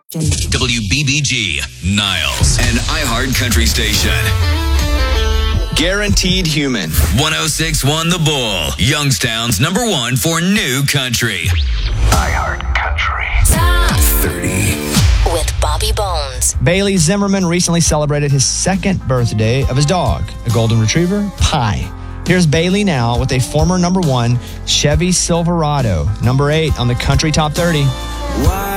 WBBG, Niles, an iHeart Country station. Guaranteed Human. 106.1 The Bull, Youngstown's #1 for new country. iHeart Country. Top 30. with Bobby Bones. Bailey Zimmerman recently celebrated his second birthday of his dog, a golden retriever, Pi. Here's Bailey now with a former #1 Chevy Silverado, #8 on the Country Top 30. Why